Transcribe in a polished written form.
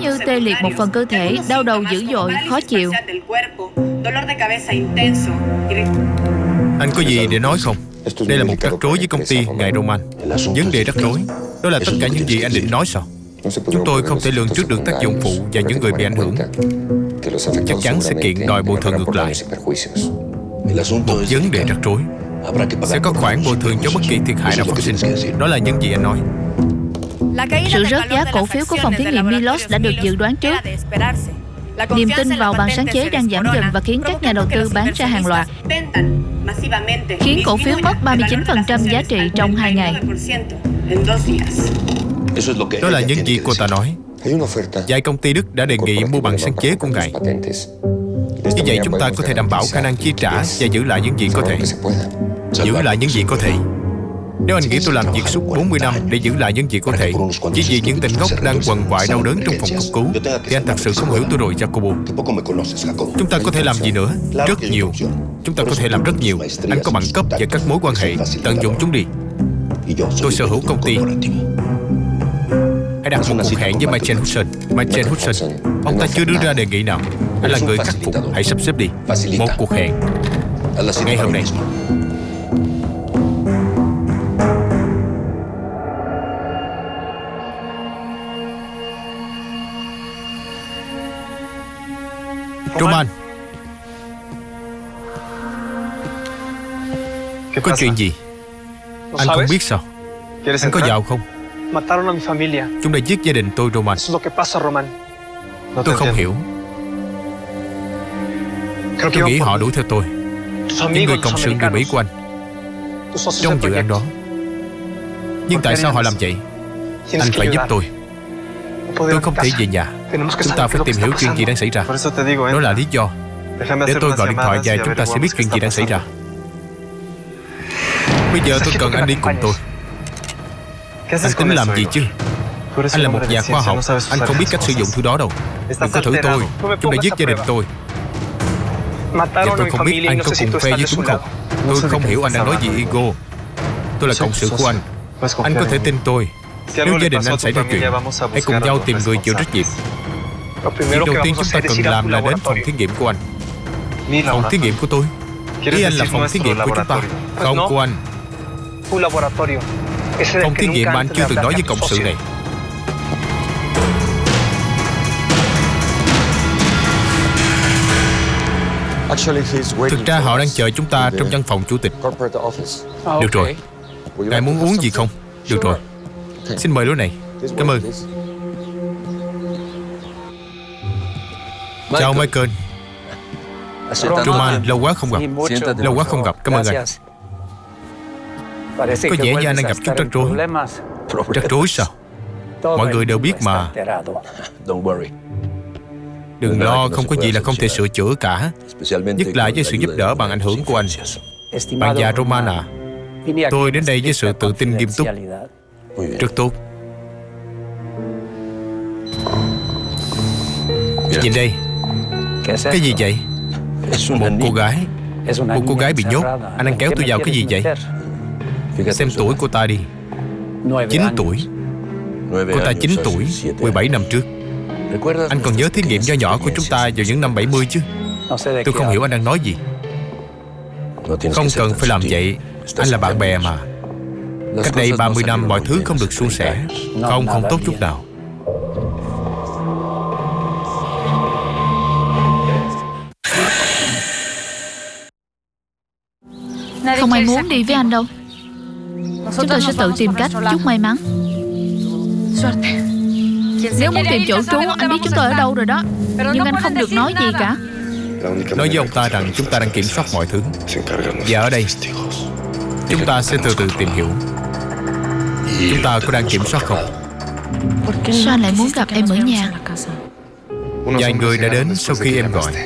như tê liệt một phần cơ thể, đau đầu dữ dội, khó chịu. Anh có gì để nói không? Đây là một rắc rối với công ty ngài Roman. Vấn đề rắc rối đó là tất cả những gì anh định nói sao? Chúng tôi không thể lường trước được tác dụng phụ và những người bị ảnh hưởng. Chắc chắn sẽ kiện đòi bồi thường ngược lại. Một vấn đề rắc rối. Sẽ có khoản bồi thường cho bất kỳ thiệt hại nào phát sinh. Đó là những gì anh nói. Sự rớt giá cổ phiếu của phòng thí nghiệm Milos đã được dự đoán trước. Niềm tin vào bằng sáng chế đang giảm dần và khiến các nhà đầu tư bán ra hàng loạt, khiến cổ phiếu mất 39% giá trị trong 2 ngày. Đó là những gì cô ta nói. Vài công ty Đức đã đề nghị mua bằng sáng chế của ngài. Như vậy chúng ta có thể đảm bảo khả năng chi trả và giữ lại những gì có thể. Giữ lại những gì có thể. Nếu anh nghĩ tôi làm việc suốt 40 năm để giữ lại những gì có thể, chỉ vì những tên ngốc đang quằn quại đau đớn trong phòng cấp cứu, thì anh thật sự không hiểu tôi rồi, Jacobo. Chúng ta có thể làm gì nữa? Rất nhiều. Chúng ta có thể làm rất nhiều. Anh có bằng cấp và các mối quan hệ. Tận dụng chúng đi. Tôi sở hữu công ty. Hãy đặt một cuộc hẹn với Michael Hudson. Michael Hudson, ông ta chưa đưa ra đề nghị nào. Anh là người khắc phục. Hãy sắp xếp đi. Một cuộc hẹn ngay hôm nay. Roman, có chuyện gì? Anh không biết sao? Anh có vào không? Chúng đã giết gia đình tôi, Roman. Tôi không hiểu. Tôi nghĩ họ đuổi theo tôi. Những người cộng sự người Mỹ của anh trong dự án đó. Nhưng tại sao họ làm vậy? Anh phải giúp tôi. Tôi không thể về nhà. Chúng ta phải tìm hiểu chuyện gì đang xảy ra. Đó là lý do. Để tôi gọi điện thoại và chúng ta sẽ biết chuyện gì đang xảy ra. Bây giờ tôi cần anh đi cùng tôi. Anh tính làm gì chứ? Anh là một nhà khoa học. Anh không biết cách sử dụng thứ đó đâu. Đừng có thử tôi. Chúng đã giết gia đình tôi. Và tôi không biết anh có cùng phe với chúng không. Tôi không hiểu anh đang nói gì, Igo. Tôi là cộng sự của anh. Anh có thể tin tôi. Nếu gia đình anh xảy ra chuyện, hãy cùng nhau tìm người chịu trách nhiệm. Việc đầu tiên chúng ta cần làm là đến phòng thí nghiệm của anh. Phòng thí nghiệm của tôi? Ý anh là phòng thí nghiệm của chúng ta? Không, của anh. Phòng thí nghiệm mà anh chưa từng nói với cộng sự này. Thực ra họ đang chờ chúng ta trong văn phòng chủ tịch. Được rồi. Ngài muốn uống gì không? Được rồi. Xin mời lối này. Cảm ơn. Chào Michael. Roman, lâu quá không gặp. Lâu quá không gặp. Cảm ơn anh. Có vẻ như anh đang gặp chút rắc rối. Rắc rối sao? Mọi người đều biết mà. Đừng lo, không có gì là không thể sửa chữa cả. Nhất là với sự giúp đỡ bằng ảnh hưởng của anh. Bạn già Roman à, tôi đến đây với sự tự tin nghiêm túc. Rất tốt. Nhìn đây. Cái gì vậy? Một cô gái. Một cô gái bị nhốt. Anh đang kéo tôi vào cái gì vậy? Xem tuổi cô ta đi. 9 tuổi. Cô ta 9 tuổi 17 năm trước. Anh còn nhớ thí nghiệm nho nhỏ của chúng ta vào những năm 70 chứ? Tôi không hiểu anh đang nói gì. Không cần phải làm vậy. Anh là bạn bè mà. Cách đây 30 năm mọi thứ không được suôn sẻ. Không tốt chút nào. Không ai muốn đi với anh đâu. Chúng tôi sẽ tự tìm cách. Chúc may mắn. Nếu muốn tìm chỗ trú, anh biết chúng tôi ở đâu rồi đó. Nhưng anh không được nói gì cả. Nói với ông ta rằng chúng ta đang kiểm soát mọi thứ. Và ở đây chúng ta sẽ từ từ tìm hiểu. Chúng ta có đang kiểm soát không? Sao anh lại muốn gặp em ở nhà? Vài người đã đến sau khi em gọi.